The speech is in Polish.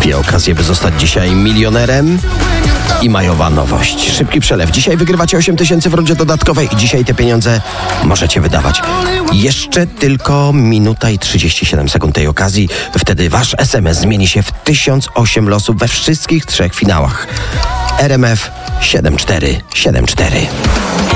dwie okazje, by zostać dzisiaj milionerem. I majowa nowość. Szybki przelew. Dzisiaj wygrywacie 8 000 w rundzie dodatkowej i dzisiaj te pieniądze możecie wydawać. Jeszcze tylko minuta i 37 sekund tej okazji. Wtedy wasz SMS zmieni się w 1008 losów we wszystkich 3 finałach. RMF 7474.